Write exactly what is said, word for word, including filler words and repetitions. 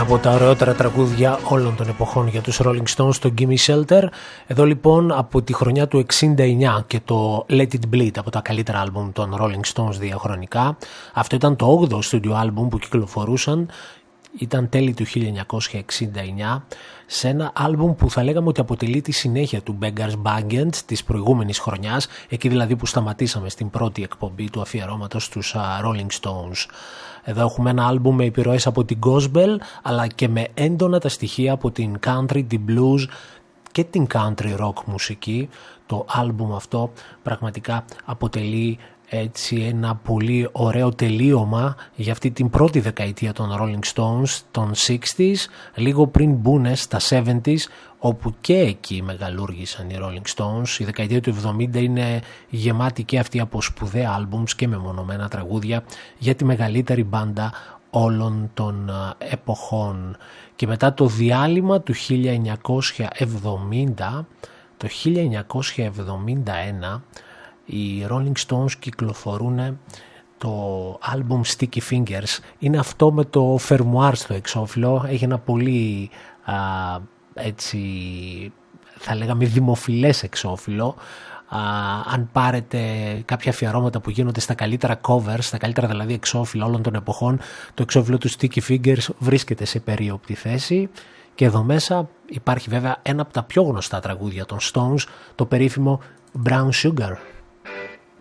από τα ωραιότερα τραγούδια όλων των εποχών για τους Rolling Stones, το Gimme Shelter. Εδώ λοιπόν από τη χρονιά του εξήντα εννιά και το Let It Bleed, από τα καλύτερα άλμπουμ των Rolling Stones διαχρονικά. Αυτό ήταν το όγδοο studio άλμπουμ που κυκλοφορούσαν, ήταν τέλη του χίλια εννιακόσια εξήντα εννιά, σε ένα άλμπουμ που θα λέγαμε ότι αποτελεί τη συνέχεια του Beggars Banquet της προηγούμενης χρονιάς, εκεί δηλαδή που σταματήσαμε στην πρώτη εκπομπή του αφιερώματος στους uh, Rolling Stones. Εδώ έχουμε ένα άλμπουμ με επιρροές από την gospel, αλλά και με έντονα τα στοιχεία από την country, την blues και την country rock μουσική. Το άλμπουμ αυτό πραγματικά αποτελεί έτσι ένα πολύ ωραίο τελείωμα για αυτή την πρώτη δεκαετία των Rolling Stones, των εξήντα, λίγο πριν μπουνε στα εβδομήντα, όπου και εκεί μεγαλούργησαν οι Rolling Stones. Η δεκαετία του εβδομήντα είναι γεμάτη και αυτή από σπουδαία άλμπουμς και μεμονωμένα τραγούδια για τη μεγαλύτερη μπάντα όλων των εποχών. Και μετά το διάλειμμα του χίλια εννιακόσια εβδομήντα, το χίλια εννιακόσια εβδομήντα ένα οι Rolling Stones κυκλοφορούν το άλμπουμ Sticky Fingers. Είναι αυτό με το φερμουάρ στο εξώφυλλο. Έχει ένα πολύ α, έτσι θα λέγαμε δημοφιλές εξώφυλλο. Α, αν πάρετε κάποια αφιερώματα που γίνονται στα καλύτερα covers, στα καλύτερα δηλαδή εξώφυλλα όλων των εποχών, το εξώφυλλο του Sticky Fingers βρίσκεται σε περίοπτη θέση. Και εδώ μέσα υπάρχει βέβαια ένα από τα πιο γνωστά τραγούδια των Stones, το περίφημο Brown Sugar.